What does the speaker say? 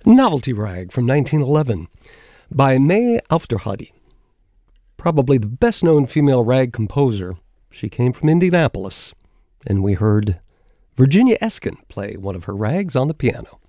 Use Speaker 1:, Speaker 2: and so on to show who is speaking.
Speaker 1: Novelty Rag from 1911 by May Aufderheide. Probably the best-known female rag composer. She came from Indianapolis, and we heard Virginia Eskin play one of her rags on the piano.